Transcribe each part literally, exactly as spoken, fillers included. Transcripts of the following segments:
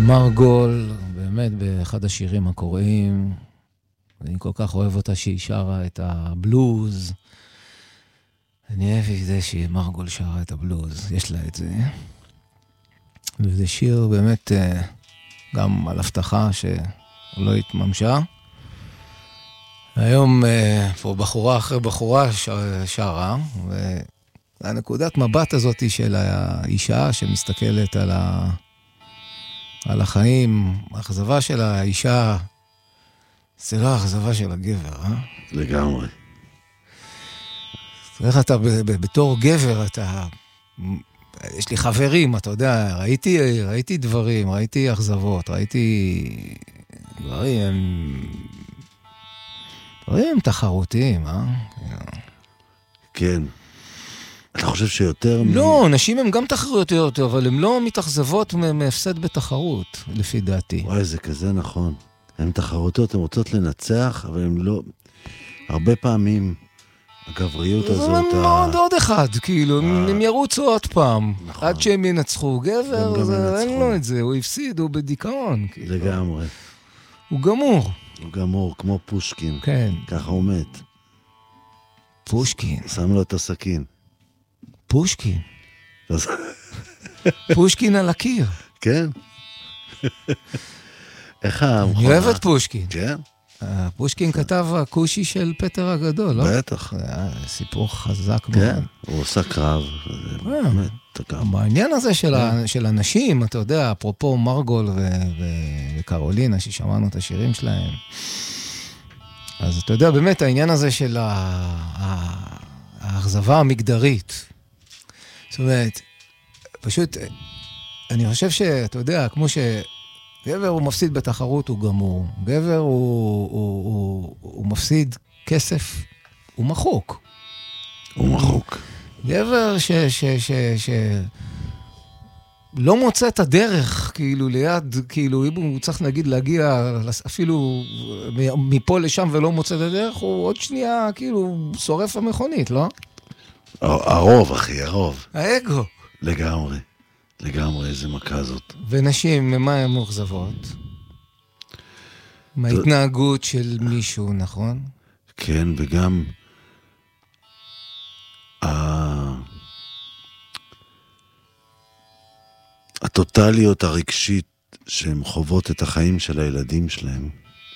מרגול, באמת באחד השירים הקוראים, אני כל כך אוהב אותה שהיא שרה את הבלוז. אני אוהב את זה שהיא מרגול שרה את הבלוז, יש לה את זה. וזה שיר באמת גם על הבטחה שלא התממשה. היום פה בחורה אחרי בחורה שרה, והנקודת מבט הזאת של האישה שמסתכלת על ה... על החיים, האכזבה של האישה, זה לא האכזבה של הגבר, אה? לגמרי. איך אתה, בתור גבר, אתה, יש לי חברים, אתה יודע, ראיתי, ראיתי דברים, ראיתי אכזבות, ראיתי דברים, דברים תחרותיים, אה? כן. אתה חושב שיותר... לא, נשים הן גם תחרותיות, אבל הן לא מתאכזבות מהפסד בתחרות, לפי דעתי. וואי, זה כזה נכון. הן תחרותיות, הן רוצות לנצח, אבל הן לא... הרבה פעמים הגבריות הזאת... זה מאוד עוד אחד, כאילו, הם ירוצו עוד פעם. עד שהם ינצחו. גבר, אין לו את זה, הוא הפסיד, הוא בדיכאון. לגמרי. הוא גמור. הוא גמור, כמו פושקין. כן. ככה הוא מת. פושקין. שם לו את הסכין. פושקין. פושקין על הקיר. כן. איך המכונה? אני אוהב את פושקין. כן? פושקין כתב הקושי של פטר הגדול, לא? בטח. זה היה סיפור חזק מאוד. כן, הוא עושה קרב. בעניין הזה של הנשים, אתה יודע, אפרופו מרגול וקרולינה, ששמענו את השירים שלהם, אז אתה יודע, באמת, העניין הזה של האכזבה המגדרית, זאת אומרת, פשוט, אני חושב שאתה יודע, כמו שגבר הוא מפסיד בתחרות, הוא גמור. גבר הוא, הוא, הוא, הוא מפסיד כסף, הוא מחוק. הוא מחוק. גבר ש, ש, ש, ש, לא מוצא את הדרך, כאילו, ליד, כאילו, אם הוא צריך, נגיד, להגיע אפילו מפה לשם ולא מוצא את הדרך, הוא עוד שנייה, כאילו, שורף המכונית, לא? הרוב, אחי, הרוב. האגו. לגמרי, לגמרי, איזה מכה זאת. ונשים, ממה הן מאוכזבות? מההתנהגות של מישהו, נכון? כן, וגם הטוטליות הרגשית שהן חוות את החיים של הילדים שלהם,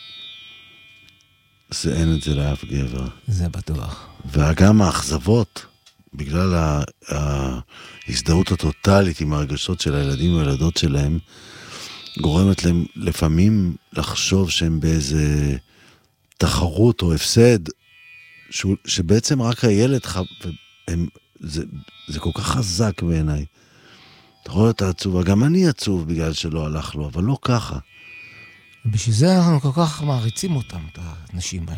זה אין את זה לאף גבר. זה בטוח. וגם האכזבות, בגלל ההזדהות הטוטלית עם הרגשות של הילדים והילדות שלהם, גורמת להם לפעמים לחשוב שהם באיזה תחרות או הפסד, שבעצם רק הילד, הם, זה, זה כל כך חזק בעיניי. אתה יכול להיות עצוב, גם אני עצוב בגלל שלא הלך לו, אבל לא ככה. בשביל זה אנחנו כל כך מעריצים אותם, את האנשים האלה.